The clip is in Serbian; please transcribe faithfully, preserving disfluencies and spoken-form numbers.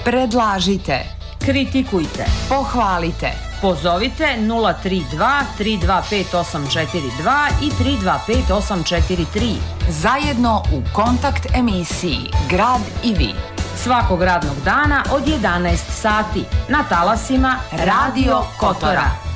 Predlažite, kritikujte, pohvalite, pozovite nula tri dva tri dva pet osam četiri dva i tri dva pet osam četiri tri. Zajedno u kontakt emisiji Grad i vi. Svakog radnog dana od jedanaest sati na talasima Radio Kotora.